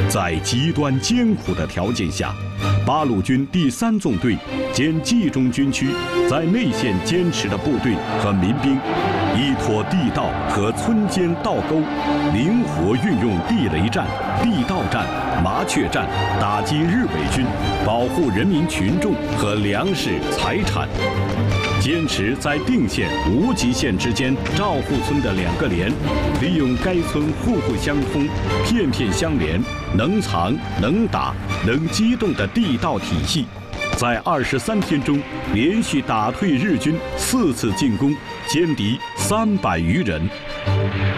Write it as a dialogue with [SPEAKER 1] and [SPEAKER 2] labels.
[SPEAKER 1] 在极端艰苦的条件下，八路军第3纵队兼冀中军区在内线坚持的部队和民兵，依托地道和村间道沟，灵活运用地雷战、地道战、麻雀战，打击日伪军，保护人民群众和粮食财产。坚持在定县、无极县之间赵户村的2个连，利用该村户户相通、片片相连、能藏能打能机动的地道体系，在23天中连续打退日军4次进攻，歼敌300余人。